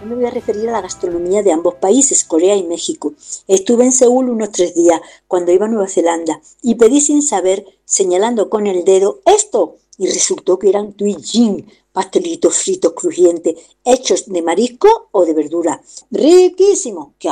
Hoy me voy a referir a la gastronomía de ambos países, Corea y México. Estuve en Seúl unos 3 días cuando iba a Nueva Zelanda y pedí sin saber, señalando con el dedo, ¡esto! Y resultó que eran tuijin, pastelitos fritos crujientes, hechos de marisco o de verdura. ¡Riquísimo! ¡Qué